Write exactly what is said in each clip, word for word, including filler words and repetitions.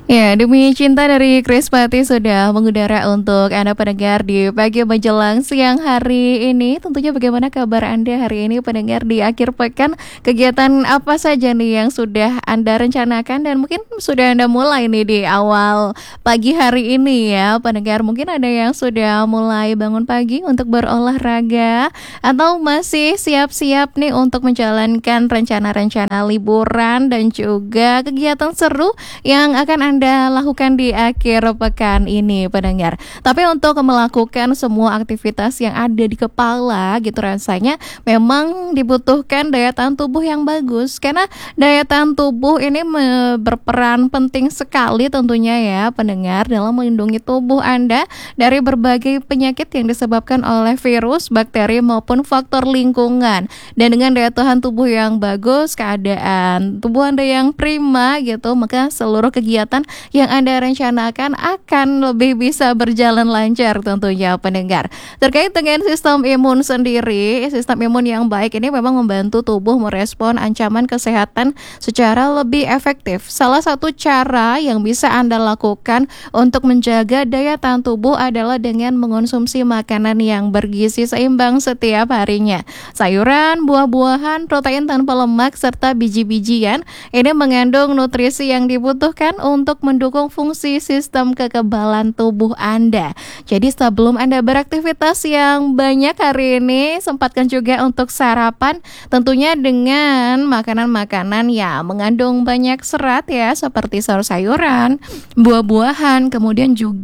Ya, demi cinta dari Chris Pati sudah mengudara untuk Anda pendengar di pagi menjelang siang hari ini. Tentunya bagaimana kabar Anda hari ini pendengar di akhir pekan? Kegiatan apa saja nih yang sudah Anda rencanakan dan mungkin sudah Anda mulai nih di awal pagi hari ini ya pendengar. Mungkin ada yang sudah mulai bangun pagi untuk berolahraga atau masih siap-siap nih untuk menjalankan rencana-rencana liburan dan juga kegiatan seru yang akan Anda Anda lakukan di akhir pekan ini pendengar. Tapi untuk melakukan semua aktivitas yang ada di kepala gitu rasanya memang dibutuhkan daya tahan tubuh yang bagus. Karena daya tahan tubuh ini me- berperan penting sekali tentunya ya pendengar dalam melindungi tubuh Anda dari berbagai penyakit yang disebabkan oleh virus, bakteri maupun faktor lingkungan. Dan dengan daya tahan tubuh yang bagus, keadaan tubuh Anda yang prima gitu, maka seluruh kegiatan yang Anda rencanakan akan lebih bisa berjalan lancar tentunya pendengar. Terkait dengan sistem imun sendiri, sistem imun yang baik ini memang membantu tubuh merespon ancaman kesehatan secara lebih efektif. Salah satu cara yang bisa Anda lakukan untuk menjaga daya tahan tubuh adalah dengan mengonsumsi makanan yang bergizi seimbang setiap harinya. Sayuran, buah-buahan, protein tanpa lemak, serta biji-bijian ini mengandung nutrisi yang dibutuhkan untuk mendukung fungsi sistem kekebalan tubuh Anda. Jadi sebelum Anda beraktivitas yang banyak hari ini, sempatkan juga untuk sarapan tentunya dengan makanan-makanan yang mengandung banyak serat ya, seperti sayur-sayuran, buah-buahan, kemudian juga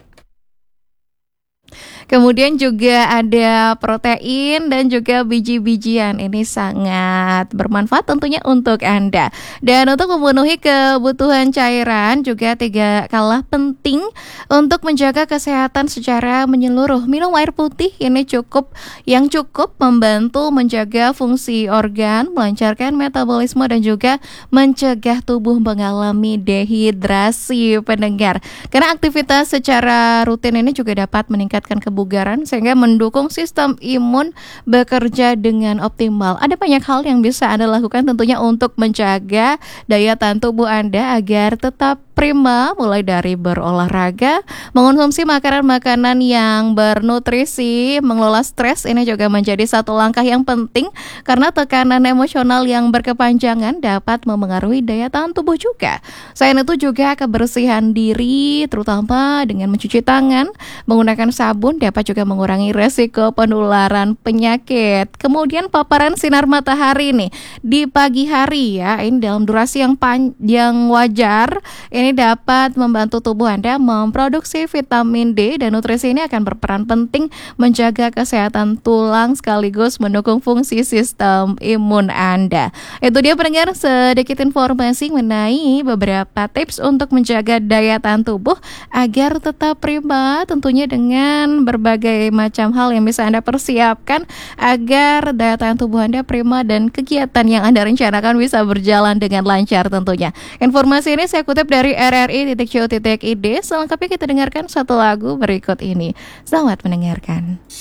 Kemudian juga ada protein dan juga biji-bijian. Ini sangat bermanfaat tentunya untuk Anda. Dan untuk memenuhi kebutuhan cairan juga tidak kalah penting untuk menjaga kesehatan secara menyeluruh. Minum air putih ini cukup yang cukup membantu menjaga fungsi organ, melancarkan metabolisme dan juga mencegah tubuh mengalami dehidrasi pendengar. Karena aktivitas secara rutin ini juga dapat meningkatkan kebugaran kebugaran sehingga mendukung sistem imun bekerja dengan optimal. Ada banyak hal yang bisa Anda lakukan tentunya untuk menjaga daya tahan tubuh Anda agar tetap prima, mulai dari berolahraga, mengonsumsi makanan-makanan yang bernutrisi, mengelola stres ini juga menjadi satu langkah yang penting karena tekanan emosional yang berkepanjangan dapat memengaruhi daya tahan tubuh juga. Selain itu juga kebersihan diri terutama dengan mencuci tangan, menggunakan sabun dapat juga mengurangi resiko penularan penyakit. Kemudian paparan sinar matahari nih di pagi hari ya, ini dalam durasi yang panjang wajar, ini dapat membantu tubuh Anda memproduksi vitamin D dan nutrisi ini akan berperan penting menjaga kesehatan tulang sekaligus mendukung fungsi sistem imun Anda. Itu dia pendengar sedikit informasi mengenai beberapa tips untuk menjaga daya tahan tubuh agar tetap prima tentunya dengan berbagai macam hal yang bisa Anda persiapkan agar daya tahan tubuh Anda prima dan kegiatan yang Anda rencanakan bisa berjalan dengan lancar tentunya. Informasi ini saya kutip dari r r i titik co titik i d. Selengkapnya kita dengarkan satu lagu berikut ini. Selamat mendengarkan.